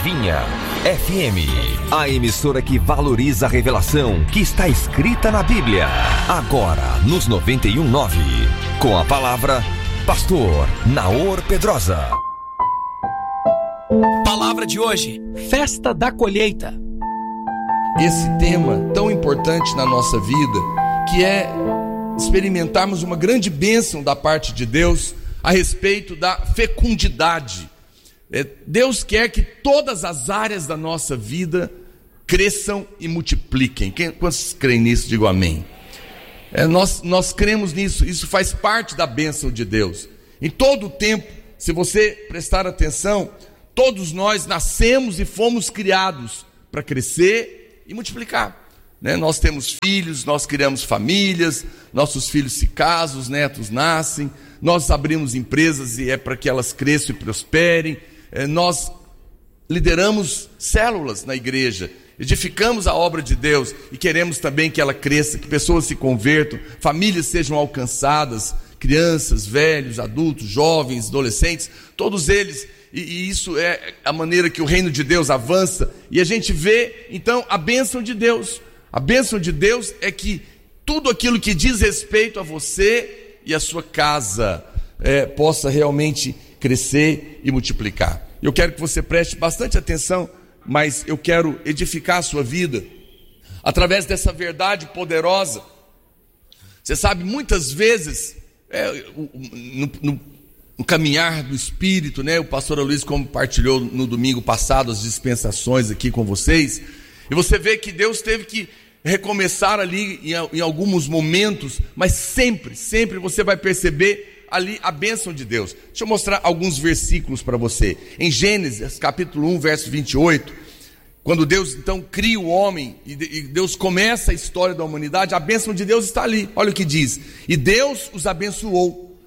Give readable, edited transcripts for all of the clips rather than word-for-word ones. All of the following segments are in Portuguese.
Vinha FM, a emissora que valoriza a revelação que está escrita na Bíblia. Agora nos 91.9, com a palavra Pastor Naor Pedrosa. Palavra de hoje: Festa da Colheita. Esse tema tão importante na nossa vida, que é experimentarmos uma grande bênção da parte de Deus a respeito da fecundidade. Deus quer que todas as áreas da nossa vida cresçam e multipliquem. Quantos creem nisso? Digo amém. Nós cremos nisso, isso faz parte da bênção de Deus. Em todo o tempo, se você prestar atenção, todos nós nascemos e fomos criados para crescer e multiplicar. Nós temos filhos, nós criamos famílias, nossos filhos se casam, os netos nascem, nós abrimos empresas e é para que elas cresçam e prosperem. Nós lideramos células na igreja, edificamos a obra de Deus e queremos também que ela cresça, que pessoas se convertam, famílias sejam alcançadas, crianças, velhos, adultos, jovens, adolescentes, todos eles. E isso é a maneira que o reino de Deus avança. E a gente vê, então, a bênção de Deus. A bênção de Deus é que tudo aquilo que diz respeito a você e a sua casa possa realmente crescer e multiplicar. Eu quero que você preste bastante atenção, mas eu quero edificar a sua vida através dessa verdade poderosa. Você sabe, muitas vezes, no caminhar do Espírito, o pastor Luiz compartilhou no domingo passado as dispensações aqui com vocês, e você vê que Deus teve que recomeçar ali em alguns momentos, mas sempre você vai perceber ali a bênção de Deus. Deixa eu mostrar alguns versículos para você. Em Gênesis capítulo 1, verso 28, quando Deus então cria o homem e Deus começa a história da humanidade, a bênção de Deus está ali. Olha o que diz: e Deus os abençoou,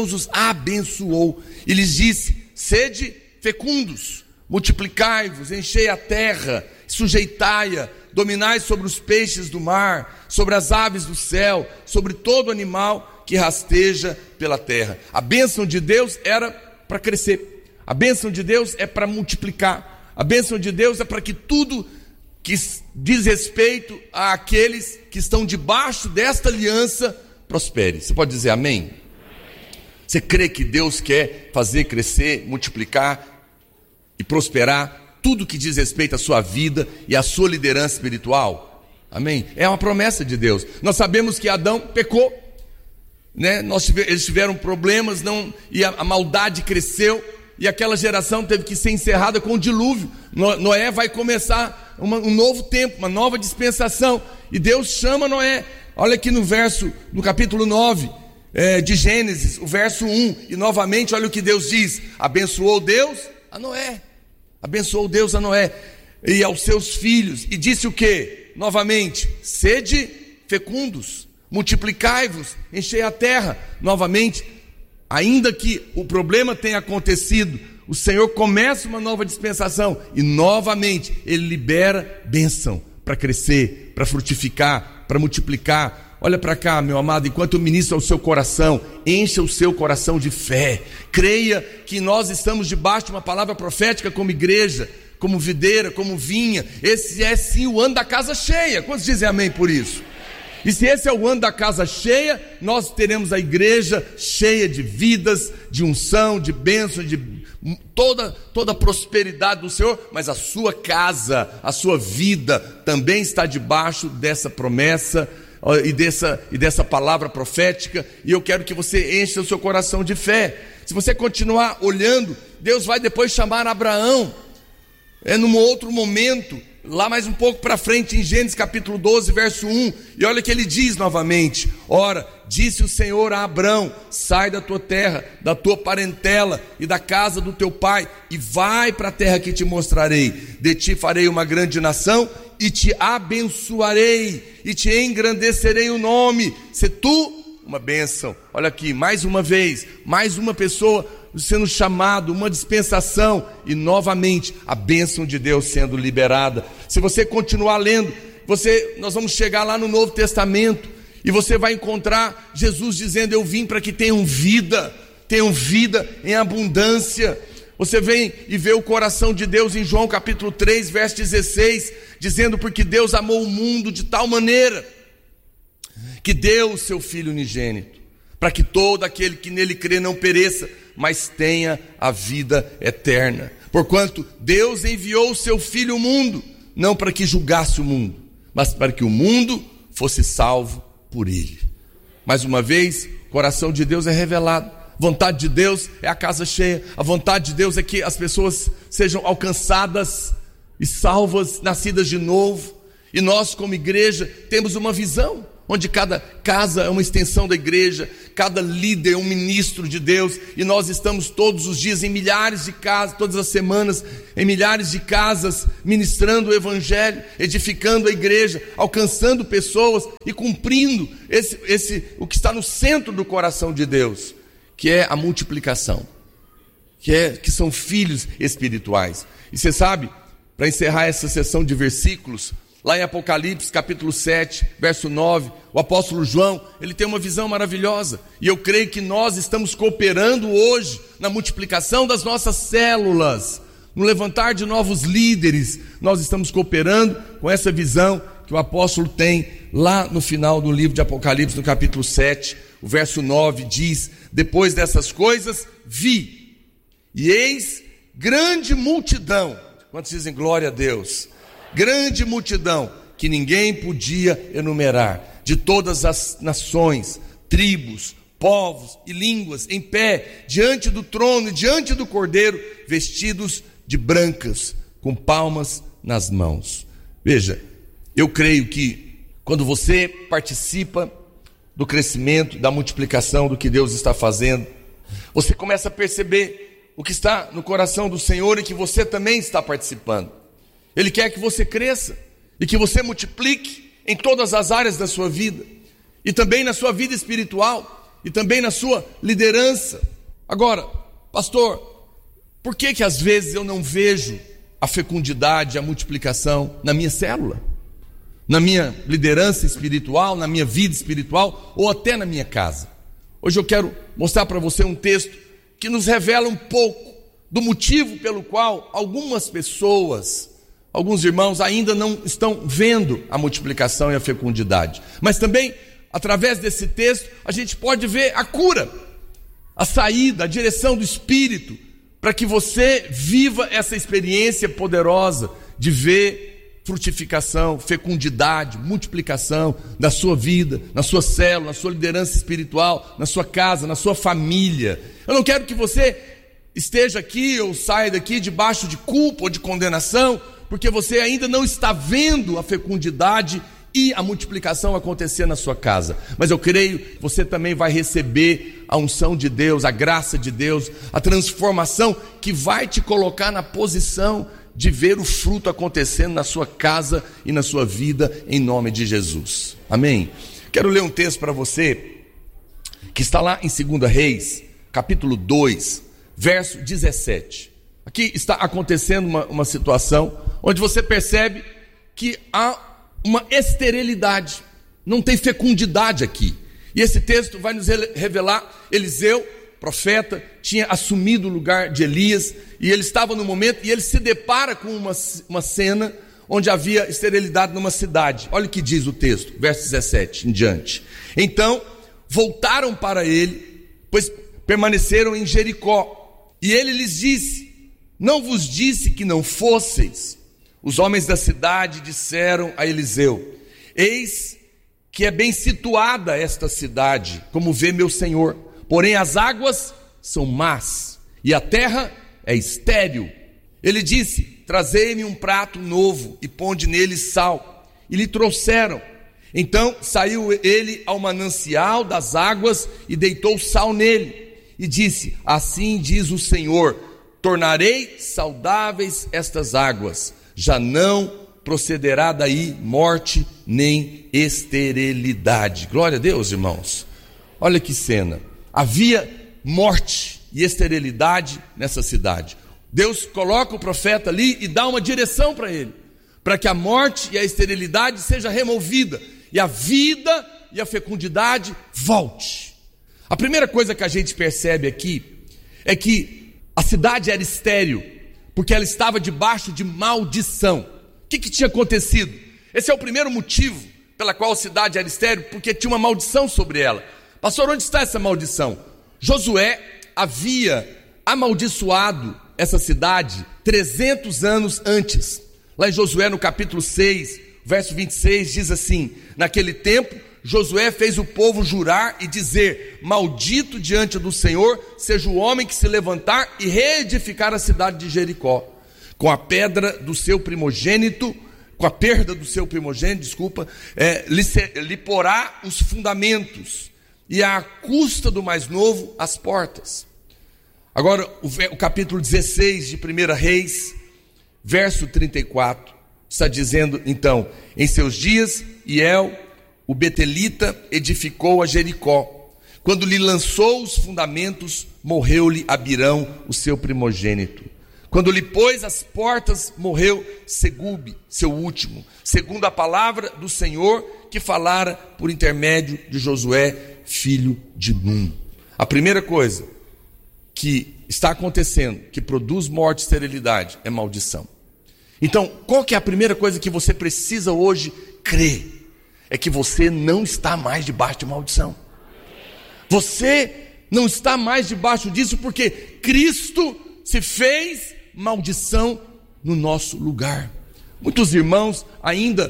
e lhes disse: sede fecundos, multiplicai-vos, enchei a terra, sujeitai-a, dominai sobre os peixes do mar, sobre as aves do céu, sobre todo animal que rasteja pela terra. A bênção de Deus era para crescer, a bênção de Deus é para multiplicar, a bênção de Deus é para que tudo que diz respeito àqueles que estão debaixo desta aliança prospere. Você pode dizer amém? Você crê que Deus quer fazer crescer, multiplicar e prosperar tudo que diz respeito à sua vida e à sua liderança espiritual? Amém? É uma promessa de Deus. Nós sabemos que Adão pecou, eles tiveram problemas, e a maldade cresceu, e aquela geração teve que ser encerrada com o dilúvio. Noé vai começar um novo tempo, uma nova dispensação, e Deus chama Noé. Olha aqui no capítulo 9 de Gênesis, o verso 1, e novamente olha o que Deus diz: abençoou Deus a Noé, e aos seus filhos, e disse o que? Novamente: sede fecundos, multiplicai-vos, enchei a terra. Novamente, ainda que o problema tenha acontecido, o Senhor começa uma nova dispensação, e novamente Ele libera bênção para crescer, para frutificar, para multiplicar. Olha para cá, meu amado, enquanto eu ministro ao seu coração, encha o seu coração de fé. Creia que nós estamos debaixo de uma palavra profética como igreja, como videira, como vinha. Esse é sim o ano da casa cheia. Quantos dizem amém por isso? E se esse é o ano da casa cheia, nós teremos a igreja cheia de vidas, de unção, de bênção, de toda a prosperidade do Senhor. Mas a sua casa, a sua vida também está debaixo dessa promessa e dessa palavra profética, e eu quero que você encha o seu coração de fé. Se você continuar olhando, Deus vai depois chamar Abraão, num outro momento, lá mais um pouco para frente, em Gênesis capítulo 12, verso 1, e olha o que ele diz novamente: ora, disse o Senhor a Abrão: sai da tua terra, da tua parentela e da casa do teu pai, e vai para a terra que te mostrarei. De ti farei uma grande nação, e te abençoarei, e te engrandecerei o nome, se tu uma bênção. Olha aqui, mais uma vez, mais uma pessoa sendo chamado, uma dispensação, e novamente a bênção de Deus sendo liberada. Se você continuar lendo, nós vamos chegar lá no Novo Testamento, e você vai encontrar Jesus dizendo: eu vim para que tenham vida em abundância. Você vem e vê o coração de Deus em João capítulo 3, verso 16, dizendo: porque Deus amou o mundo de tal maneira que deu o seu Filho unigênito, para que todo aquele que nele crê não pereça, mas tenha a vida eterna. Porquanto Deus enviou o seu Filho ao mundo, não para que julgasse o mundo, mas para que o mundo fosse salvo por ele. Mais uma vez, o coração de Deus é revelado. A vontade de Deus é a casa cheia. A vontade de Deus é que as pessoas sejam alcançadas e salvas, nascidas de novo. E nós, como igreja, temos uma visão, onde cada casa é uma extensão da igreja, cada líder é um ministro de Deus, e nós estamos todos os dias em milhares de casas, todas as semanas, em milhares de casas, ministrando o evangelho, edificando a igreja, alcançando pessoas e cumprindo o que está no centro do coração de Deus, que é a multiplicação, que são filhos espirituais. E você sabe, para encerrar essa sessão de versículos, lá em Apocalipse, capítulo 7, verso 9, o apóstolo João, ele tem uma visão maravilhosa. E eu creio que nós estamos cooperando hoje na multiplicação das nossas células, no levantar de novos líderes. Nós estamos cooperando com essa visão que o apóstolo tem lá no final do livro de Apocalipse, no capítulo 7, o verso 9 diz: depois dessas coisas vi, e eis grande multidão. Quantos dizem glória a Deus? Grande multidão, que ninguém podia enumerar, de todas as nações, tribos, povos e línguas, em pé, diante do trono e diante do Cordeiro, vestidos de brancas, com palmas nas mãos. Veja, eu creio que quando você participa do crescimento, da multiplicação do que Deus está fazendo, você começa a perceber o que está no coração do Senhor e que você também está participando. Ele quer que você cresça e que você multiplique em todas as áreas da sua vida, e também na sua vida espiritual, e também na sua liderança. Agora, pastor, por que às vezes eu não vejo a fecundidade, a multiplicação na minha célula, na minha liderança espiritual, na minha vida espiritual, ou até na minha casa? Hoje eu quero mostrar para você um texto que nos revela um pouco do motivo pelo qual algumas pessoas, alguns irmãos ainda não estão vendo a multiplicação e a fecundidade. Mas também, através desse texto, a gente pode ver a cura, a saída, a direção do Espírito, para que você viva essa experiência poderosa de ver frutificação, fecundidade, multiplicação na sua vida, na sua célula, na sua liderança espiritual, na sua casa, na sua família. Eu não quero que você esteja aqui ou saia daqui debaixo de culpa ou de condenação, porque você ainda não está vendo a fecundidade e a multiplicação acontecer na sua casa. Mas eu creio que você também vai receber a unção de Deus, a graça de Deus, a transformação que vai te colocar na posição de ver o fruto acontecendo na sua casa e na sua vida, em nome de Jesus. Amém? Quero ler um texto para você, que está lá em 2 Reis, capítulo 2, verso 17. Aqui está acontecendo uma situação onde você percebe que há uma esterilidade, não tem fecundidade aqui. E esse texto vai nos revelar: Eliseu, profeta, tinha assumido o lugar de Elias, e ele estava no momento, e ele se depara com uma cena onde havia esterilidade numa cidade. Olha o que diz o texto, verso 17 em diante. Então voltaram para ele, pois permaneceram em Jericó, e ele lhes disse: não vos disse que não fosseis? Os homens da cidade disseram a Eliseu: eis que é bem situada esta cidade, como vê meu senhor, porém as águas são más, e a terra é estéril. Ele disse: trazei-me um prato novo, e ponde nele sal. E lhe trouxeram. Então saiu ele ao manancial das águas, e deitou sal nele, e disse: assim diz o Senhor, tornarei saudáveis estas águas, já não procederá daí morte nem esterilidade. Glória a Deus, irmãos. Olha que cena. Havia morte e esterilidade nessa cidade. Deus coloca o profeta ali e dá uma direção para ele, para que a morte e a esterilidade seja removida, e a vida e a fecundidade volte. A primeira coisa que a gente percebe aqui é que A cidade era estéril, porque ela estava debaixo de maldição. O que tinha acontecido? Esse é o primeiro motivo pela qual a cidade era estéril, porque tinha uma maldição sobre ela. Pastor, onde está essa maldição? Josué havia amaldiçoado essa cidade 300 anos antes. Lá em Josué, no capítulo 6, verso 26, diz assim: naquele tempo, Josué fez o povo jurar e dizer: maldito diante do Senhor seja o homem que se levantar e reedificar a cidade de Jericó. Com a pedra do seu primogênito, com a perda do seu primogênito, lhe porá os fundamentos, e à custa do mais novo as portas. Agora, o capítulo 16 de 1 Reis, verso 34, está dizendo então: em seus dias, Hiel, o betelita, edificou a Jericó. Quando lhe lançou os fundamentos, morreu-lhe Abirão, o seu primogênito. Quando lhe pôs as portas, morreu Segube, seu último, segundo a palavra do Senhor que falara por intermédio de Josué, filho de Num. A primeira coisa que está acontecendo, que produz morte e esterilidade, é maldição. Então, qual que é a primeira coisa que você precisa hoje crer? É que você não está mais debaixo de maldição. Você não está mais debaixo disso porque Cristo se fez maldição no nosso lugar. Muitos irmãos ainda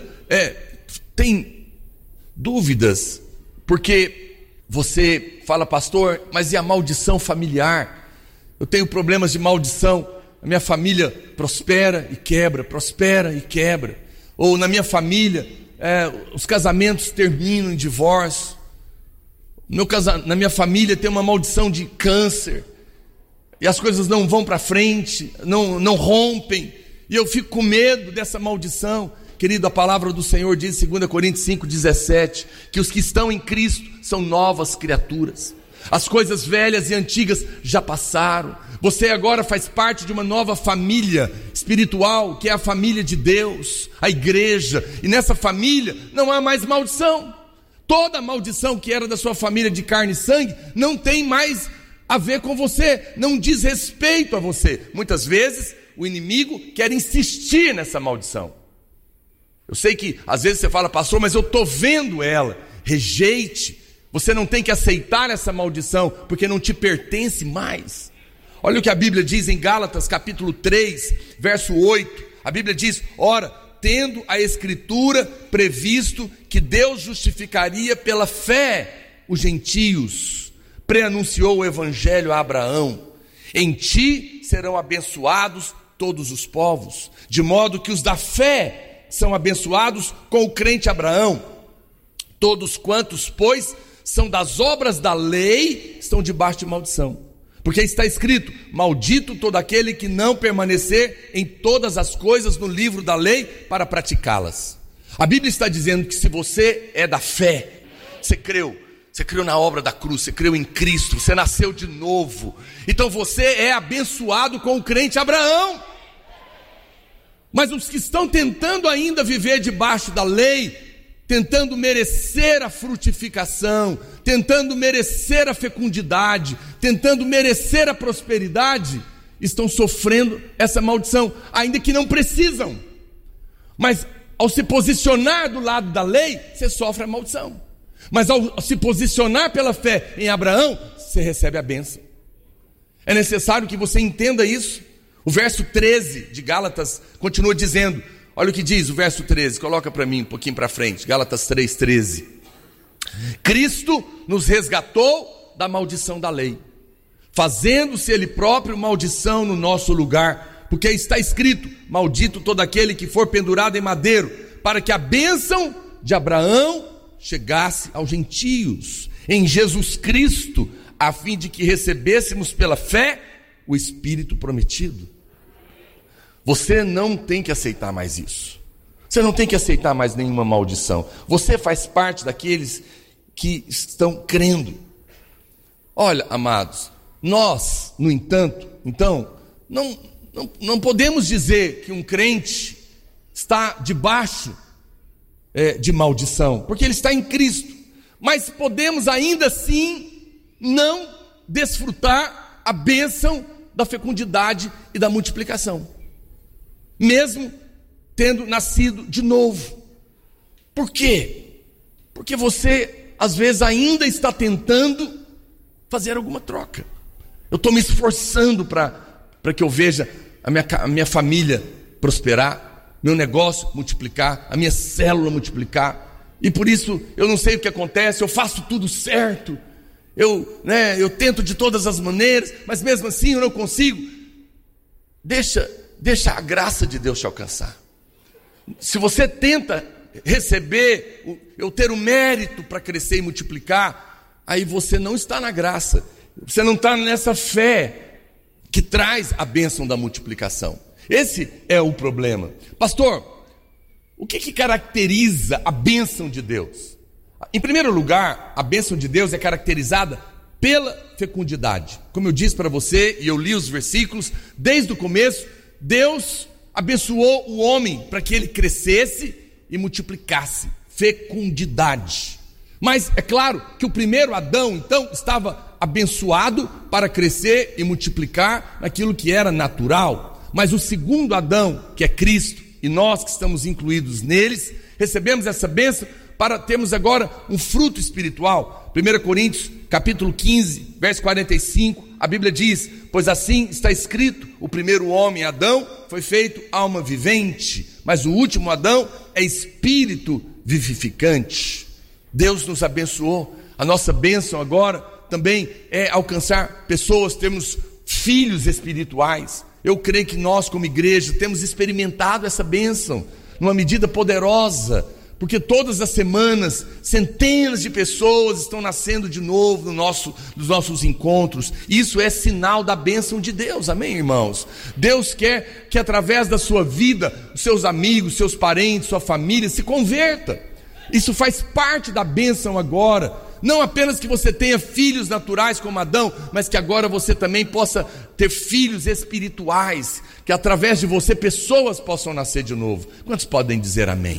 têm dúvidas, porque você fala: pastor, mas e a maldição familiar? Eu tenho problemas de maldição, a minha família prospera e quebra, prospera e quebra. Ou na minha família, os casamentos terminam em divórcio. Na minha família tem uma maldição de câncer, e as coisas não vão para frente, não rompem, e eu fico com medo dessa maldição. Querido, a palavra do Senhor diz em 2 Coríntios 5,17, que os que estão em Cristo são novas criaturas. As coisas velhas e antigas já passaram. Você agora faz parte de uma nova família espiritual, que é a família de Deus, a igreja. E nessa família não há mais maldição. Toda maldição que era da sua família de carne e sangue não tem mais a ver com você, não diz respeito a você. Muitas vezes o inimigo quer insistir nessa maldição. Eu sei que às vezes você fala: pastor, mas eu estou vendo ela. Rejeite. Você não tem que aceitar essa maldição, porque não te pertence mais. Olha o que a Bíblia diz em Gálatas capítulo 3, verso 8. A Bíblia diz: ora, tendo a Escritura previsto que Deus justificaria pela fé os gentios, preanunciou o Evangelho a Abraão: em ti serão abençoados todos os povos, de modo que os da fé são abençoados com o crente Abraão. Todos quantos, pois, são das obras da lei, estão debaixo de maldição. Porque está escrito: maldito todo aquele que não permanecer em todas as coisas no livro da lei para praticá-las. A Bíblia está dizendo que se você é da fé, você creu na obra da cruz, você creu em Cristo, você nasceu de novo, então você é abençoado com o crente Abraão. Mas os que estão tentando ainda viver debaixo da lei, tentando merecer a frutificação, tentando merecer a fecundidade, tentando merecer a prosperidade, estão sofrendo essa maldição, ainda que não precisam. Mas ao se posicionar do lado da lei, você sofre a maldição. Mas ao se posicionar pela fé em Abraão, você recebe a bênção. É necessário que você entenda isso. O verso 13 de Gálatas continua dizendo: olha o que diz o verso 13, coloca para mim um pouquinho para frente, Gálatas 3,13. Cristo nos resgatou da maldição da lei, fazendo-se Ele próprio maldição no nosso lugar, porque está escrito: maldito todo aquele que for pendurado em madeiro, para que a bênção de Abraão chegasse aos gentios, em Jesus Cristo, a fim de que recebêssemos pela fé o Espírito prometido. Você não tem que aceitar mais isso. Você não tem que aceitar mais nenhuma maldição. Você faz parte daqueles que estão crendo. Olha, amados, nós, no entanto, então, não podemos dizer que um crente está debaixo de maldição, porque ele está em Cristo. Mas podemos ainda assim não desfrutar a bênção da fecundidade e da multiplicação, mesmo tendo nascido de novo. Por quê? Porque você, às vezes, ainda está tentando fazer alguma troca. Eu estou me esforçando para que eu veja a minha família prosperar, meu negócio multiplicar, a minha célula multiplicar, e por isso eu não sei o que acontece, eu faço tudo certo, eu tento de todas as maneiras, mas mesmo assim eu não consigo. Deixa a graça de Deus te alcançar. Se você tenta receber, eu ter o mérito para crescer e multiplicar, aí você não está na graça, você não está nessa fé que traz a bênção da multiplicação. Esse é o problema. Pastor, o que caracteriza a bênção de Deus? Em primeiro lugar, a bênção de Deus é caracterizada pela fecundidade. Como eu disse para você, e eu li os versículos, desde o começo, Deus abençoou o homem para que ele crescesse e multiplicasse. Fecundidade. Mas é claro que o primeiro Adão, então, estava abençoado para crescer e multiplicar naquilo que era natural. Mas o segundo Adão, que é Cristo, e nós que estamos incluídos neles, recebemos essa bênção para termos agora um fruto espiritual. 1 Coríntios, capítulo 15, verso 45, a Bíblia diz: pois assim está escrito, o primeiro homem, Adão, foi feito alma vivente, mas o último Adão é espírito vivificante. Deus nos abençoou. A nossa bênção agora também é alcançar pessoas, termos filhos espirituais. Eu creio que nós, como igreja, temos experimentado essa bênção numa medida poderosa, porque todas as semanas centenas de pessoas estão nascendo de novo nos nossos encontros. Isso é sinal da bênção de Deus, amém, irmãos? Deus quer que através da sua vida, os seus amigos, seus parentes, sua família se converta. Isso faz parte da bênção agora. Não apenas que você tenha filhos naturais como Adão, mas que agora você também possa ter filhos espirituais, que através de você pessoas possam nascer de novo. Quantos podem dizer amém?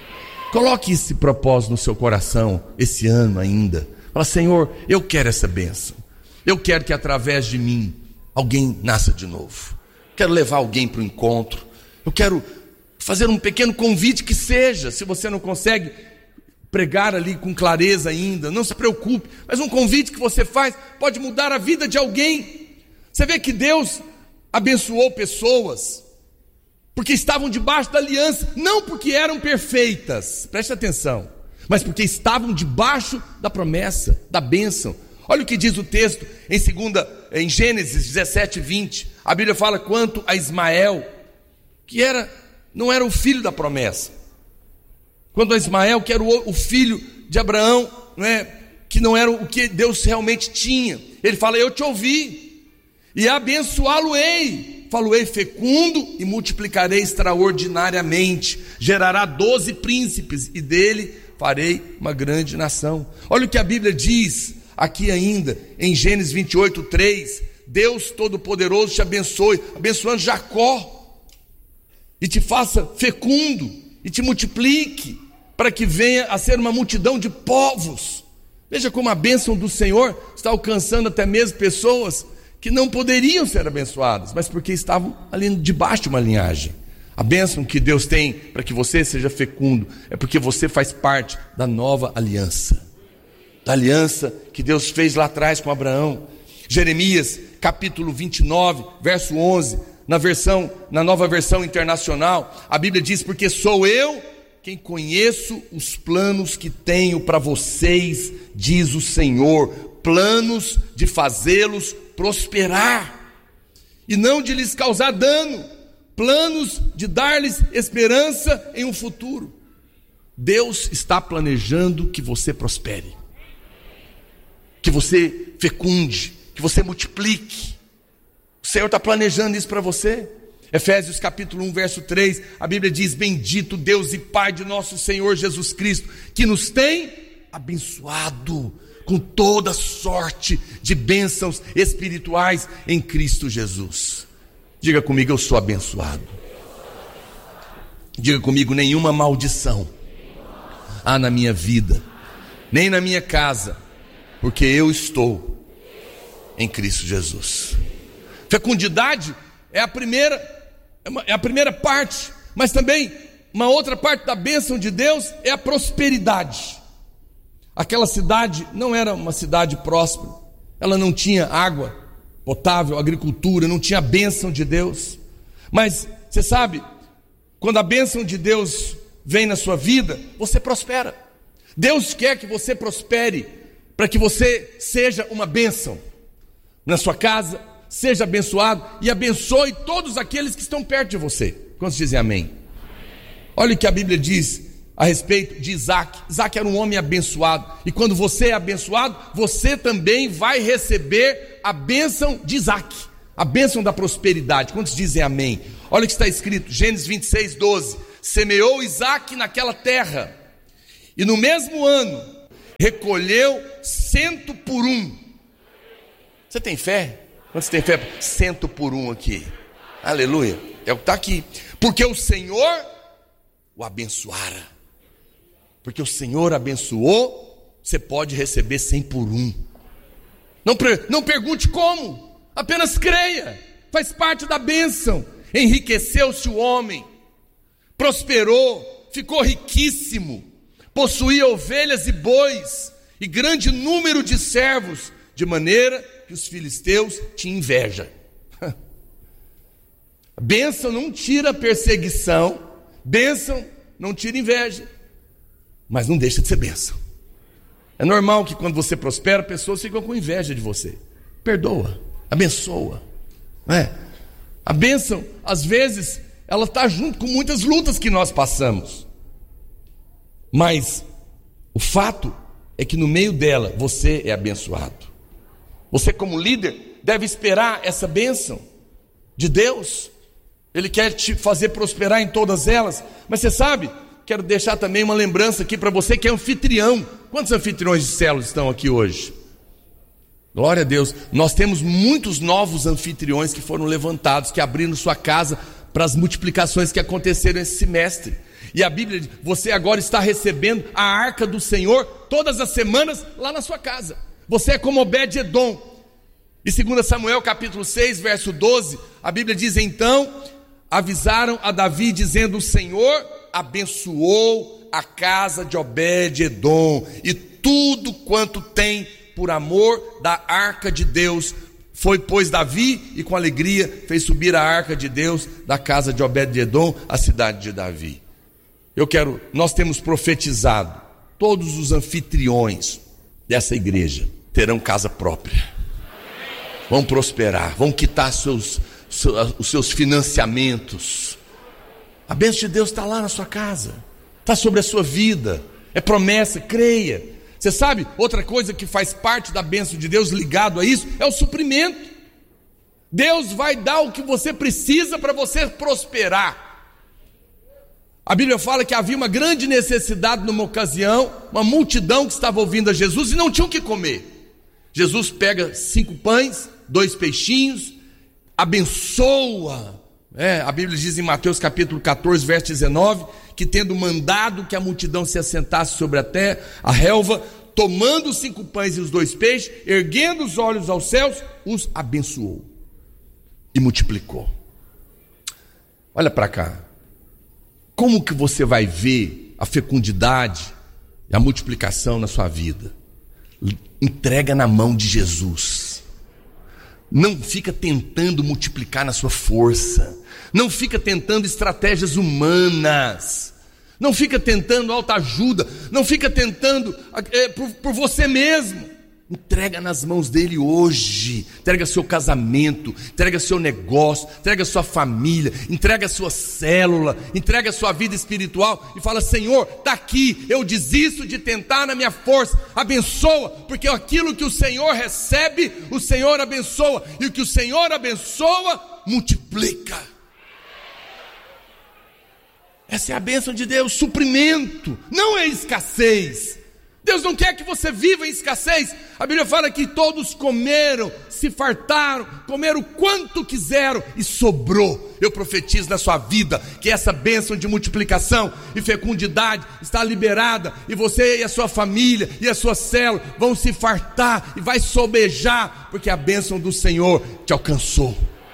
Coloque esse propósito no seu coração esse ano ainda. Fala: Senhor, eu quero essa bênção. Eu quero que através de mim alguém nasça de novo. Quero levar alguém para o encontro. Eu quero fazer um pequeno convite que seja, se você não consegue pregar ali com clareza ainda, não se preocupe, mas um convite que você faz pode mudar a vida de alguém. Você vê que Deus abençoou pessoas porque estavam debaixo da aliança, não porque eram perfeitas, preste atenção, mas porque estavam debaixo da promessa, da bênção. Olha o que diz o texto em Gênesis 17, 20, a Bíblia fala quanto a Ismael, que não era o filho da promessa. Quando a Ismael, que era o filho de Abraão, que não era o que Deus realmente tinha, ele fala: eu te ouvi, e abençoá-lo-ei, falo-ei fecundo, e multiplicarei extraordinariamente, gerará 12 príncipes, e dele farei uma grande nação. Olha o que a Bíblia diz aqui ainda, em Gênesis 28, 3, Deus Todo-Poderoso te abençoe, abençoando Jacó, e te faça fecundo, e te multiplique, para que venha a ser uma multidão de povos. Veja como a bênção do Senhor está alcançando até mesmo pessoas que não poderiam ser abençoadas, mas porque estavam ali debaixo de uma linhagem. A bênção que Deus tem para que você seja fecundo é porque você faz parte da nova aliança, da aliança que Deus fez lá atrás com Abraão. Jeremias capítulo 29, verso 11, na nova versão internacional, a Bíblia diz: porque sou eu quem conheço os planos que tenho para vocês, diz o Senhor, planos de fazê-los prosperar e não de lhes causar dano, planos de dar-lhes esperança em um futuro. Deus está planejando que você prospere, que você fecunde, que você multiplique. O Senhor está planejando isso para você. Efésios capítulo 1, verso 3, a Bíblia diz: bendito Deus e Pai de nosso Senhor Jesus Cristo, que nos tem abençoado com toda sorte de bênçãos espirituais em Cristo Jesus. Diga comigo: eu sou abençoado. Diga comigo: nenhuma maldição há na minha vida, nem na minha casa, porque eu estou em Cristo Jesus. Fecundidade é a primeira parte, mas também uma outra parte da bênção de Deus é a prosperidade. Aquela cidade não era uma cidade próspera, ela não tinha água potável, agricultura, não tinha a bênção de Deus. Mas você sabe, quando a bênção de Deus vem na sua vida, você prospera. Deus quer que você prospere, para que você seja uma bênção na sua casa, seja abençoado e abençoe todos aqueles que estão perto de você. Quantos dizem amém? Olha o que a Bíblia diz a respeito de Isaac. Isaac era um homem abençoado, e quando você é abençoado, você também vai receber a bênção de Isaac, a bênção da prosperidade. Quantos dizem amém? Olha o que está escrito, Gênesis 26, 12. Semeou Isaac naquela terra, e no mesmo ano recolheu 100 por 1. Você tem fé? Quantos tem fé? 100 por 1 aqui. Aleluia. É o que está aqui. Porque o Senhor o abençoara. Porque o Senhor abençoou, você pode receber 100 por 1. Não pergunte como, apenas creia. Faz parte da bênção. Enriqueceu-se o homem, prosperou, ficou riquíssimo, possuía ovelhas e bois e grande número de servos, de maneira que os filisteus tinham inveja. Bênção não tira perseguição, bênção não tira inveja, mas não deixa de ser bênção. É normal que quando você prospera, pessoas ficam com inveja de você. Perdoa, abençoa, não é? A bênção, às vezes, ela está junto com muitas lutas que nós passamos, mas o fato é que no meio dela você é abençoado. Você, como líder, deve esperar essa bênção de Deus. Ele quer te fazer prosperar em todas elas. Mas você sabe, quero deixar também uma lembrança aqui para você que é anfitrião. Quantos anfitriões de célula estão aqui hoje? Glória a Deus. Nós temos muitos novos anfitriões que foram levantados, que abriram sua casa para as multiplicações que aconteceram esse semestre. E a Bíblia diz, você agora está recebendo a arca do Senhor todas as semanas lá na sua casa. Você é como Obed-Edom. E 2 Samuel capítulo 6, verso 12, a Bíblia diz, então avisaram a Davi dizendo, o Senhor abençoou a casa de Obed-Edom e tudo quanto tem por amor da arca de Deus. Foi, pois, Davi e com alegria fez subir a arca de Deus da casa de Obed-Edom, a cidade de Davi. Nós temos profetizado, todos os anfitriões dessa igreja terão casa própria, vão prosperar, vão quitar os seus financiamentos. A bênção de Deus está lá na sua casa, está sobre a sua vida, é promessa, creia. Você sabe, outra coisa que faz parte da bênção de Deus ligado a isso, é o suprimento. Deus vai dar o que você precisa para você prosperar. A Bíblia fala que havia uma grande necessidade numa ocasião, uma multidão que estava ouvindo a Jesus e não tinha o que comer. Jesus pega 5 pães, 2 peixinhos, abençoa. A Bíblia diz em Mateus capítulo 14, verso 19, que tendo mandado que a multidão se assentasse sobre a relva, tomando os 5 pães e os 2 peixes, erguendo os olhos aos céus, os abençoou e multiplicou. Olha para cá. Como que você vai ver a fecundidade e a multiplicação na sua vida? Entrega na mão de Jesus. Não fica tentando multiplicar na sua força. Não fica tentando estratégias humanas. Não fica tentando autoajuda. Não fica tentando por você mesmo. Entrega nas mãos dele hoje. Entrega seu casamento, entrega seu negócio, entrega sua família, entrega sua célula, entrega sua vida espiritual e fala, Senhor, está aqui, eu desisto de tentar na minha força, abençoa, porque aquilo que o Senhor recebe, o Senhor abençoa, e o que o Senhor abençoa, multiplica. Essa é a bênção de Deus, suprimento, não é escassez. Deus não quer que você viva em escassez. A Bíblia fala que todos comeram, se fartaram, comeram quanto quiseram e sobrou. Eu profetizo na sua vida que essa bênção de multiplicação e fecundidade está liberada, e você e a sua família e a sua célula vão se fartar e vai sobejar, porque a bênção do Senhor te alcançou.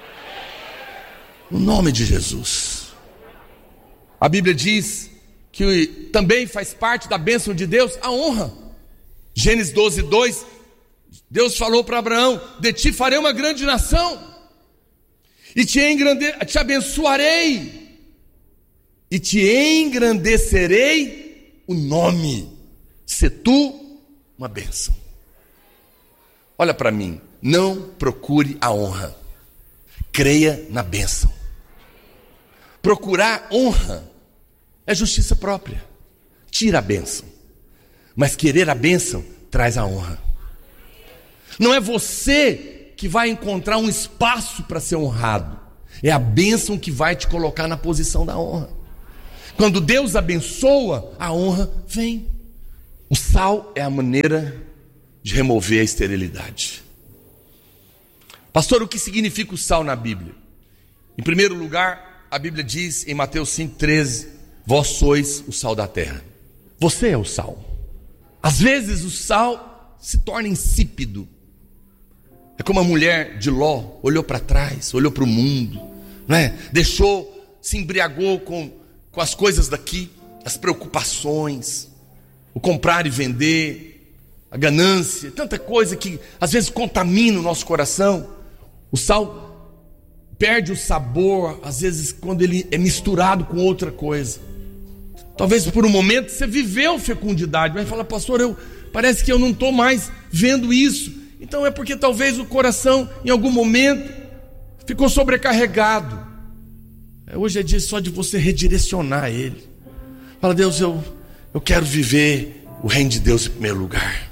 No nome de Jesus. A Bíblia diz que também faz parte da bênção de Deus a honra. Gênesis 12:2, Deus falou para Abraão: de ti farei uma grande nação, e te abençoarei, e te engrandecerei o nome, se tu uma bênção. Olha para mim, não procure a honra, creia na bênção. Procurar honra é justiça própria, tira a bênção. Mas querer a bênção traz a honra. Não é você que vai encontrar um espaço para ser honrado, é a bênção que vai te colocar na posição da honra. Quando Deus abençoa, a honra vem. O sal é a maneira de remover a esterilidade. Pastor, o que significa o sal na Bíblia? Em primeiro lugar, a Bíblia diz em Mateus 5:13, vós sois o sal da terra. Você é o sal. Às vezes o sal se torna insípido. É como a mulher de Ló, olhou para trás, olhou para o mundo, não é? Se embriagou com as coisas daqui, as preocupações, o comprar e vender, a ganância, tanta coisa que às vezes contamina o nosso coração. O sal perde o sabor, às vezes, quando ele é misturado com outra coisa. Talvez por um momento você viveu fecundidade, mas fala: pastor, parece que eu não estou mais vendo isso. Então é porque talvez o coração em algum momento ficou sobrecarregado. Hoje é dia só de você redirecionar ele. Fala: Deus, eu quero viver o reino de Deus em primeiro lugar.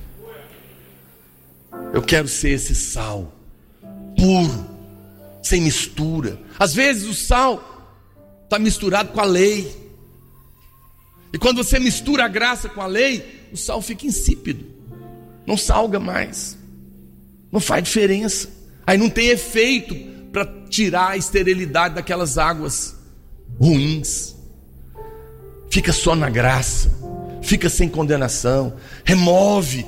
Eu quero ser esse sal puro, sem mistura. Às vezes o sal está misturado com a lei. E quando você mistura a graça com a lei, o sal fica insípido, não salga mais, não faz diferença. Aí não tem efeito para tirar a esterilidade daquelas águas ruins. Fica só na graça, fica sem condenação, remove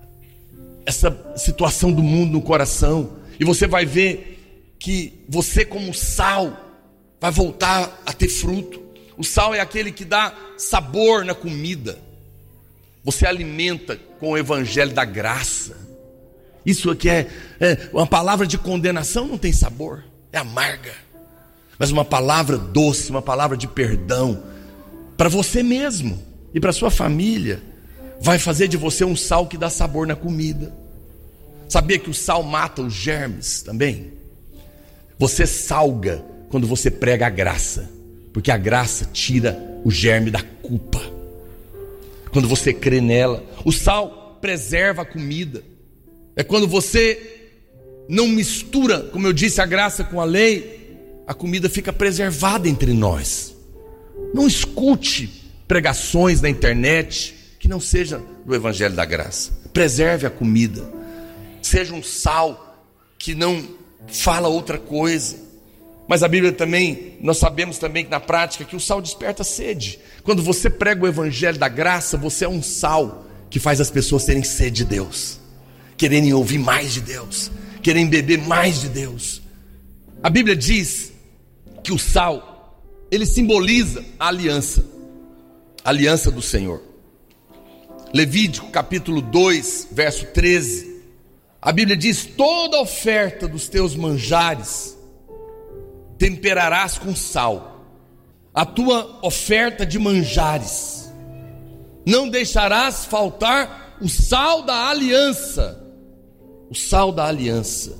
essa situação do mundo no coração, e você vai ver que você, como sal, vai voltar a ter fruto. O sal é aquele que dá sabor na comida. Você alimenta com o evangelho da graça. Isso aqui é uma palavra de condenação, não tem sabor, é amarga. Mas uma palavra doce, uma palavra de perdão para você mesmo e para sua família, vai fazer de você um sal que dá sabor na comida. Sabia que o sal mata os germes também? Você salga quando você prega a graça, porque a graça tira o germe da culpa. Quando você crê nela, o sal preserva a comida. É quando você não mistura, como eu disse, a graça com a lei, a comida fica preservada entre nós. Não escute pregações na internet que não sejam do evangelho da graça. Preserve a comida. Seja um sal que não fala outra coisa. Mas a Bíblia também, nós sabemos também que na prática que o sal desperta sede. Quando você prega o evangelho da graça, você é um sal que faz as pessoas terem sede de Deus, quererem ouvir mais de Deus, querem beber mais de Deus. A Bíblia diz que o sal, ele simboliza a aliança do Senhor. Levítico capítulo 2, verso 13, a Bíblia diz: toda oferta dos teus manjares temperarás com sal, a tua oferta de manjares, não deixarás faltar o sal da aliança, o sal da aliança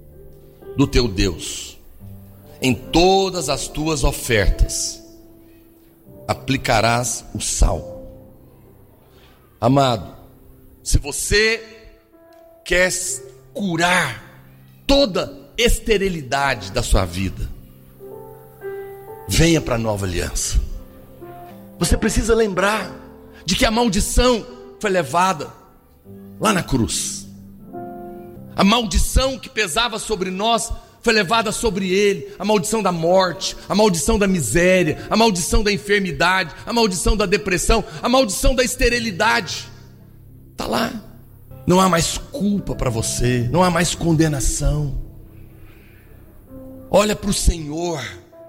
do teu Deus. Em todas as tuas ofertas aplicarás o sal. Amado, se você quer curar toda esterilidade da sua vida, venha para a nova aliança. Você precisa lembrar de que a maldição foi levada lá na cruz. A maldição que pesava sobre nós foi levada sobre ele. A maldição da morte, a maldição da miséria, a maldição da enfermidade, a maldição da depressão, a maldição da esterilidade. Está lá. Não há mais culpa para você, não há mais condenação. Olha para o Senhor,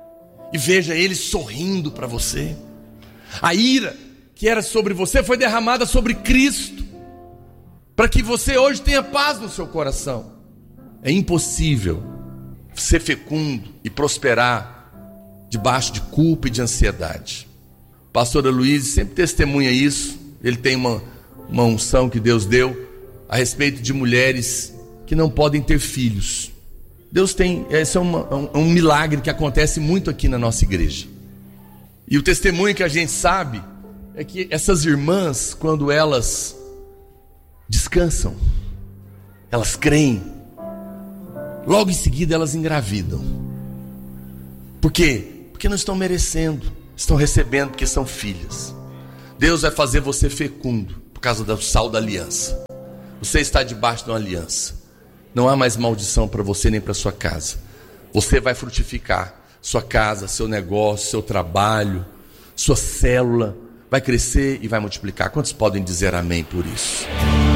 e veja Ele sorrindo para você. A ira que era sobre você foi derramada sobre Cristo, para que você hoje tenha paz no seu coração. É impossível ser fecundo e prosperar debaixo de culpa e de ansiedade. O pastor Aloysio sempre testemunha isso. Ele tem uma unção que Deus deu a respeito de mulheres que não podem ter filhos. Deus tem, esse é um milagre que acontece muito aqui na nossa igreja. E o testemunho que a gente sabe é que essas irmãs, quando elas descansam, elas creem, logo em seguida elas engravidam. Por quê? Porque não estão merecendo, estão recebendo porque são filhas. Deus vai fazer você fecundo por causa do sal da aliança. Você está debaixo de uma aliança. Não há mais maldição para você nem para sua casa. Você vai frutificar. Sua casa, seu negócio, seu trabalho, sua célula vai crescer e vai multiplicar. Quantos podem dizer amém por isso?